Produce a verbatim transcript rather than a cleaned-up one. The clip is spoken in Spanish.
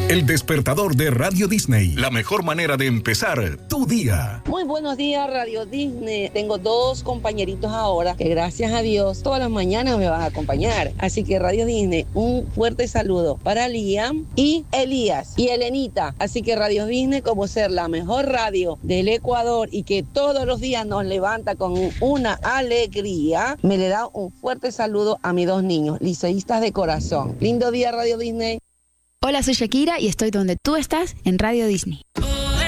El despertador de Radio Disney. La mejor manera de empezar tu día. Muy buenos días, Radio Disney. Tengo dos compañeritos ahora que gracias a Dios todas las mañanas me van a acompañar. Así que Radio Disney, un fuerte saludo para Liam y Elías y Elenita. Así que Radio Disney, como ser la mejor radio del Ecuador y que todos los días nos levanta con una alegría, me le da un fuerte saludo a mis dos niños, liceístas de corazón. Lindo día, Radio Disney. Hola, soy Shakira y estoy donde tú estás en Radio Disney.